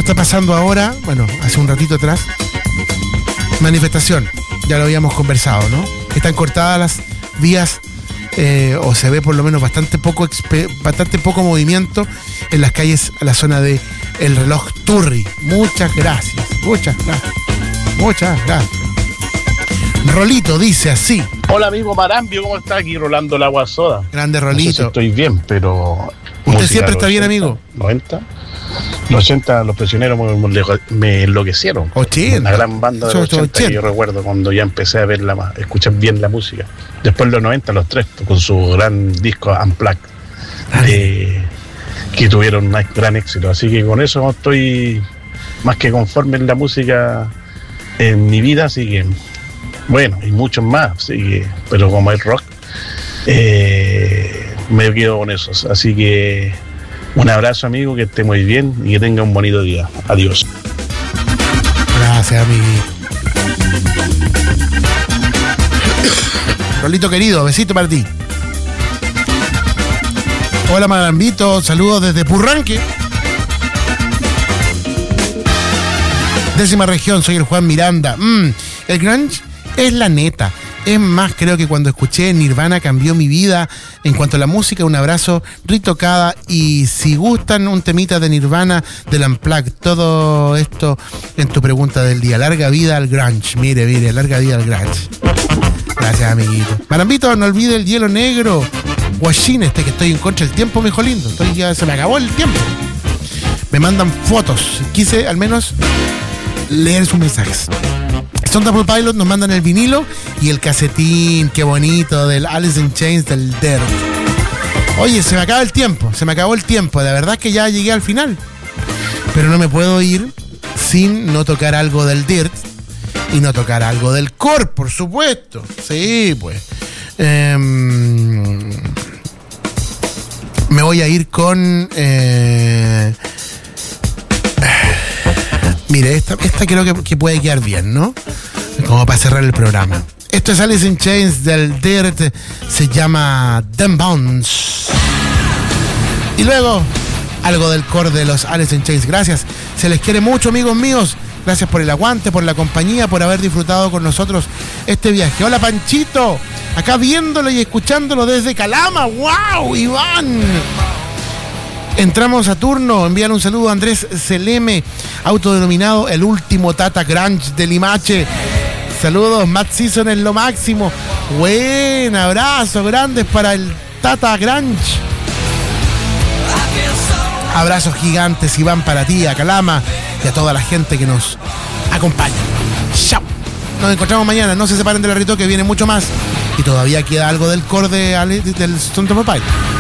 está pasando ahora, bueno, hace un ratito atrás, manifestación, ya lo habíamos conversado, ¿no? Están cortadas las vías, o se ve por lo menos bastante poco movimiento en las calles a la zona de El Reloj Turri. Muchas gracias. Rolito dice así. Hola amigo Marambio, ¿cómo está? Aquí Rolando el Agua Soda. Grande Rolito. No sé si estoy bien, pero... Usted siempre está bien, amigo. 90. Los 80, los prisioneros me enloquecieron. 80. Una gran banda de los 80 que yo recuerdo cuando ya empecé a escuchar bien la música. Después los 90, los tres, con su gran disco Unplugged, que tuvieron un gran éxito. Así que con eso estoy más que conforme en la música en mi vida, así que... Bueno, y muchos más, así que, pero como el rock, me quedo con esos. Así que un abrazo, amigo, que esté muy bien y que tenga un bonito día. Adiós. Gracias, amiguito. Rolito querido, besito para ti. Hola, Marambito, saludos desde Purranque. 10ª región, soy el Juan Miranda. El grunge es la neta. Es más, creo que cuando escuché Nirvana cambió mi vida. En cuanto a la música, un abrazo ritocada. Y si gustan un temita de Nirvana, del Unplugged, todo esto en tu pregunta del día. Larga vida al grunge. Mire, larga vida al grunge. Gracias, amiguito. Marambito, no olvide el hielo negro. Guachín, que estoy en contra del tiempo, mijo lindo. Se me acabó el tiempo. Me mandan fotos. Quise al menos leer sus mensajes. Stone Temple Pilots nos mandan el vinilo y el casetín, qué bonito, del Alice in Chains, del Dirt. Oye, se me acabó el tiempo, de verdad que ya llegué al final. Pero no me puedo ir sin no tocar algo del Dirt y no tocar algo del Core, por supuesto. Sí, pues. Me voy a ir con... Mire, esta creo que puede quedar bien, ¿no? Como para cerrar el programa. Esto es Alice in Chains del Dirt. Se llama Them Bones. Y luego, algo del core de los Alice in Chains. Gracias. Se les quiere mucho, amigos míos. Gracias por el aguante, por la compañía, por haber disfrutado con nosotros este viaje. Hola, Panchito. Acá viéndolo y escuchándolo desde Calama. ¡Wow, Iván! Entramos a turno, envían un saludo a Andrés Seleme, autodenominado el último Tata Grunge de Limache. Saludos, Matt Season en lo máximo. Buen abrazo, grandes para el Tata Grunge. Abrazos gigantes, Iván, para ti, a Calama y a toda la gente que nos acompaña. Chao. Nos encontramos mañana, no se separen del rito que viene mucho más. Y todavía queda algo del core del Stone Temple Pilots.